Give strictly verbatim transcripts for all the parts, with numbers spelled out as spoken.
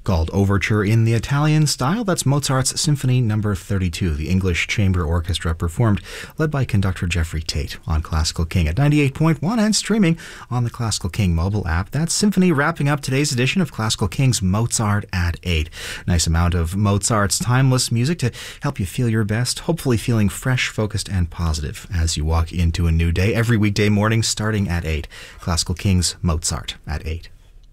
called Overture in the Italian style. That's Mozart's Symphony Number thirty-two. The English Chamber Orchestra performed, led by conductor Jeffrey Tate, on Classical King at ninety-eight point one and streaming on the Classical King mobile app. That symphony wrapping up today's edition of Classical King's Mozart at eight. Nice amount of Mozart's timeless music to help you feel your best, hopefully feeling fresh, focused, and positive as you walk into a new day every weekday morning starting at eight. Classical King's Mozart at eight.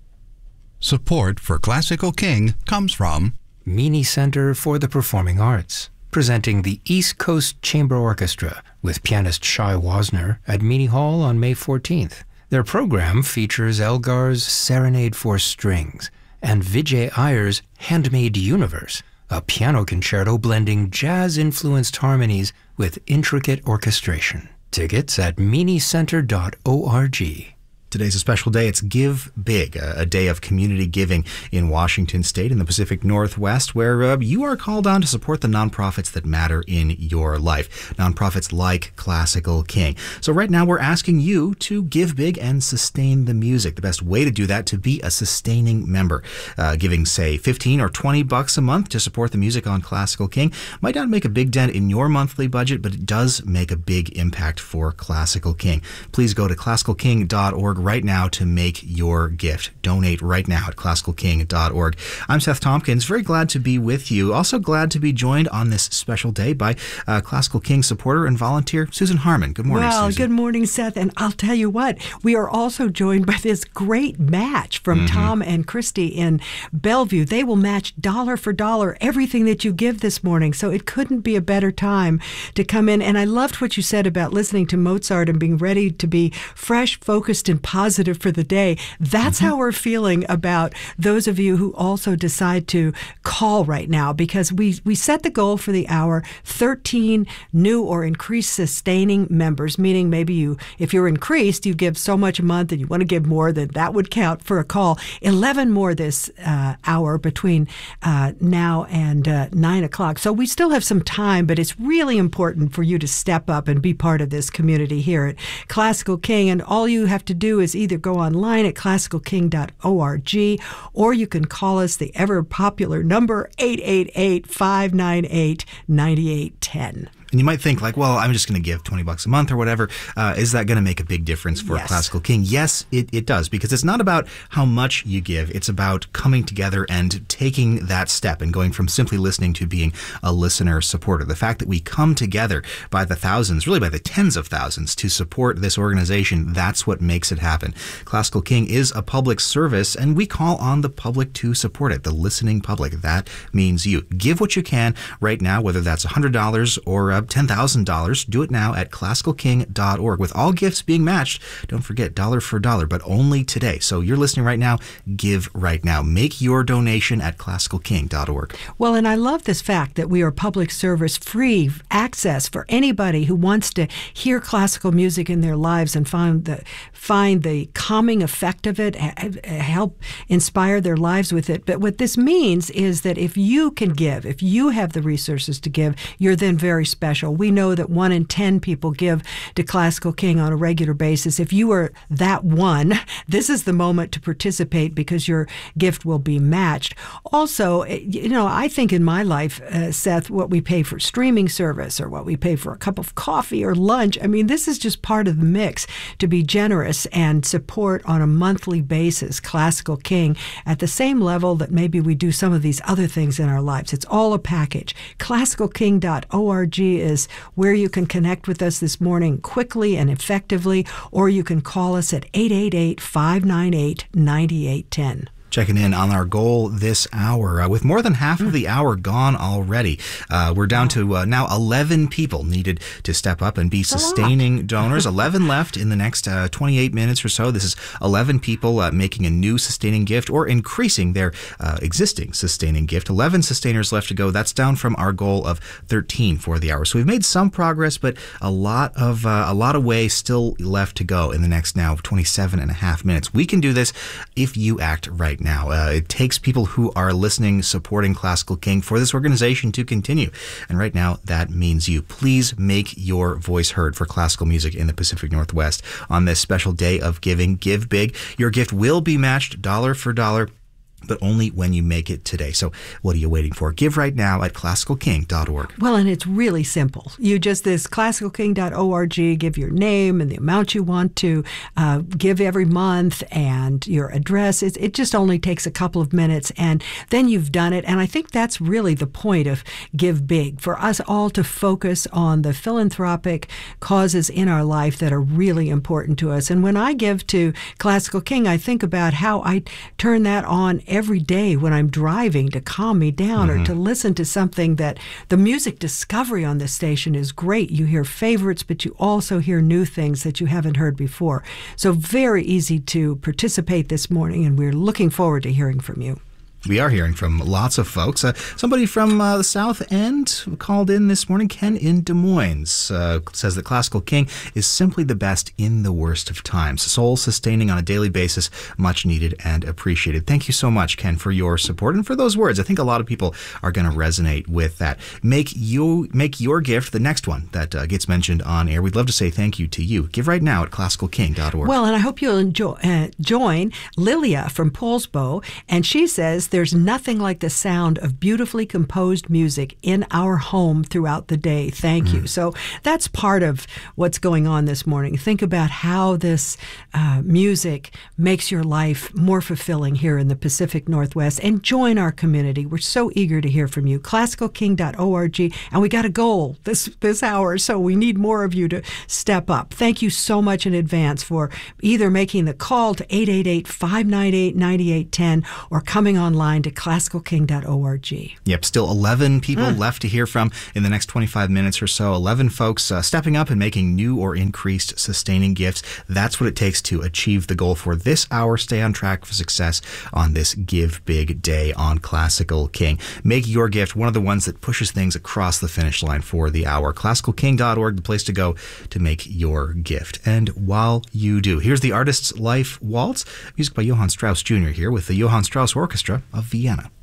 Support for Classical King comes from Meany Center for the Performing Arts, presenting the East Coast Chamber Orchestra with pianist Shai Wasner at Meany Hall on May fourteenth. Their program features Elgar's Serenade for Strings and Vijay Iyer's Handmade Universe, a piano concerto blending jazz-influenced harmonies with intricate orchestration. Tickets at meany center dot org. Today's a special day. It's Give Big, a, a day of community giving in Washington State in the Pacific Northwest, where uh, you are called on to support the nonprofits that matter in your life. Nonprofits like Classical King. So right now we're asking you to give big and sustain the music. The best way to do that, to be a sustaining member. Uh, giving, say, fifteen or twenty bucks a month to support the music on Classical King might not make a big dent in your monthly budget, but it does make a big impact for Classical King. Please go to classical king dot org right now to make your gift. Donate right now at classical king dot org. I'm Seth Tompkins. Very glad to be with you. Also glad to be joined on this special day by uh, Classical King supporter and volunteer Susan Harmon. Good morning, well, Susan. Good morning, Seth. And I'll tell you what, we are also joined by this great match from mm-hmm. Tom and Christy in Bellevue. They will match dollar for dollar everything that you give this morning. So it couldn't be a better time to come in. And I loved what you said about listening to Mozart and being ready to be fresh, focused, and positive for the day. That's mm-hmm. how we're feeling about those of you who also decide to call right now, because we, we set the goal for the hour, thirteen new or increased sustaining members, meaning maybe you, if you're increased, you give so much a month and you want to give more, then that would count for a call. eleven more this uh, hour between uh, now and uh, nine o'clock. So we still have some time, but it's really important for you to step up and be part of this community here at Classical King. And all you have to do is either go online at classical king dot org, or you can call us, the ever popular number eight eight eight, five nine eight, nine eight one zero. And you might think like, well, I'm just going to give twenty bucks a month or whatever. Uh, is that going to make a big difference for yes. Classical King? Yes, it, it does, because it's not about how much you give. It's about coming together and taking that step and going from simply listening to being a listener supporter. The fact that we come together by the thousands, really by the tens of thousands, to support this organization, that's what makes it happen. Classical King is a public service, and we call on the public to support it, the listening public. That means you. Give what you can right now, whether that's one hundred dollars or uh, ten thousand dollars. Do it now at classical king dot org. With all gifts being matched, don't forget, dollar for dollar, but only today. So you're listening right now, give right now. Make your donation at classical king dot org. Well, and I love this fact that we are public service, free access for anybody who wants to hear classical music in their lives and find the find the calming effect of it, help inspire their lives with it. But what this means is that if you can give, if you have the resources to give, you're then very special. We know that one in ten people give to Classical King on a regular basis. If you are that one, this is the moment to participate, because your gift will be matched. Also, you know, I think in my life, uh, Seth, what we pay for streaming service or what we pay for a cup of coffee or lunch, I mean, this is just part of the mix to be generous and support on a monthly basis Classical King at the same level that maybe we do some of these other things in our lives. It's all a package. classical king dot org is where you can connect with us this morning quickly and effectively, or you can call us at eight eight eight, five nine eight, nine eight one zero. Checking in on our goal this hour. Uh, with more than half of the hour gone already, uh, we're down to uh, now eleven people needed to step up and be sustaining donors. eleven left in the next uh, twenty-eight minutes or so. This is eleven people uh, making a new sustaining gift or increasing their uh, existing sustaining gift. eleven sustainers left to go. That's down from our goal of thirteen for the hour. So we've made some progress, but a lot of uh, a lot of way still left to go in the next now twenty-seven and a half minutes. We can do this if you act right now. Uh, it takes people who are listening, supporting Classical King for this organization to continue. And right now, that means you. Please make your voice heard for classical music in the Pacific Northwest on this special day of giving. Give big. Your gift will be matched dollar for dollar. but only when you make it today. So what are you waiting for? Give right now at classical king dot org. Well, and it's really simple. You just, this classical king dot org, give your name and the amount you want to uh, give every month and your address. It, it just only takes a couple of minutes, and then you've done it. And I think that's really the point of Give Big, for us all to focus on the philanthropic causes in our life that are really important to us. And when I give to Classical King, I think about how I turn that on every day when I'm driving to calm me down, mm-hmm. or to listen to something that the music discovery on this station is great. You hear favorites, but you also hear new things that you haven't heard before. So very easy to participate this morning, and we're looking forward to hearing from you. We are hearing from lots of folks. Uh, somebody from uh, the South End called in this morning. Ken in Des Moines uh, says that Classical King is simply the best in the worst of times. Soul-sustaining on a daily basis, much needed and appreciated. Thank you so much, Ken, for your support and for those words. I think a lot of people are going to resonate with that. Make you make your gift the next one that uh, gets mentioned on air. We'd love to say thank you to you. Give right now at classical king dot org. Well, and I hope you'll enjoy, uh, join Lilia from Poulsbo, and she says, there's nothing like the sound of beautifully composed music in our home throughout the day. Thank mm. you. So that's part of what's going on this morning. Think about how this uh, music makes your life more fulfilling here in the Pacific Northwest, and join our community. We're so eager to hear from you. classical king dot org, and we got a goal this, this hour, so we need more of you to step up. Thank you so much in advance for either making the call to eight eight eight, five nine eight, nine eight one zero or coming online to classical king dot org. Yep, still eleven people Mm. left to hear from in the next twenty-five minutes or so. eleven folks uh, stepping up and making new or increased sustaining gifts. That's what it takes to achieve the goal for this hour. Stay on track for success on this Give Big Day on Classical King. Make your gift one of the ones that pushes things across the finish line for the hour. classical king dot org, the place to go to make your gift. And while you do, here's the Artist's Life Waltz, music by Johann Strauss Junior here with the Johann Strauss Orchestra of Vienna.